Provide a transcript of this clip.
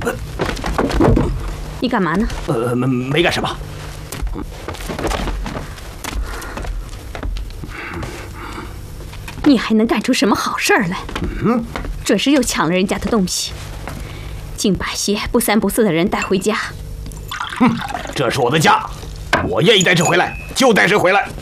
你干嘛呢？ 没干什么。 你还能干出什么好事儿来？准是又抢了人家的东西，竟把些不三不四的人带回家。 这是我的家，我愿意带谁回来就带谁回来。